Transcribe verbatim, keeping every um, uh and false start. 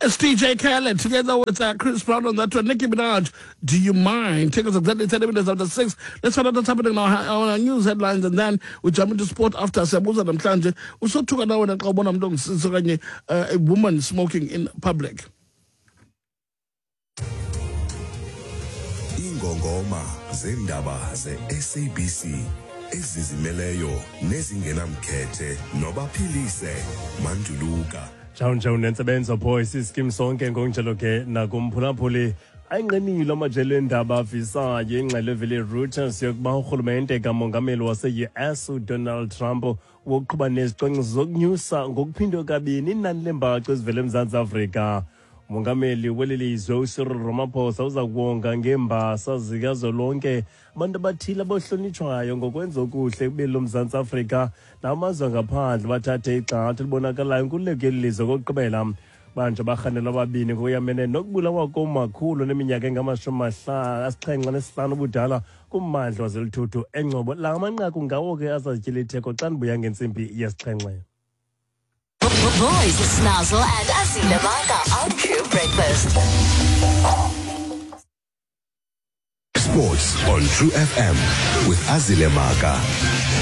It's D J Khaled together with uh, Chris Brown on that one. Nicki Minaj, Do You Mind? Take us exactly thirty minutes after six. Let's find out what's happening now on our news headlines, and then we jump into sport after Sabuza Namhlanje. We saw two now and a woman smoking in public. Ingongoma zendaba ze-S A B C ezizimeleyo nezingenamkhethe nobaphilise Manduluka. Ciao ciao nensebenzo boys iskim sonke ngonjalo ke nakumphulaphuli ayinqenile amajelo endaba avisayo ingxelo evele Reuters yokuba urhulumente kamongameli wase-U S uDonald Trump wokuqhuba nezicwangciso zokunyusa ngokuphindwe kabini inani lembacu ezivele eMzantsi Afrika. Umongameli weli lizwe uCyril Ramaphosa uza kuwonga ngembasa zikazwelonke abantu abathile abohlonitshwayo ngokwenza okuhle kubeli loMzantsi Afrika namazwe ngaphandle bathathe igxathu libonakalayo inkululeko yeli lizwe kokugqibela. Banje abarhanelwa ababini ngoyamene nokubulawa komakhulu neminyaka engamashumi asixhenxe nesihlanu ubudala kummandla wazelithuthu engcobo la manqaku ngawo ke azazityela itheko xa ndibuya ngentsimbi yesixhenxe. Boys, Snazzle and Azile Maka on Crew Breakfast. Sports on True F M with Azile Maka.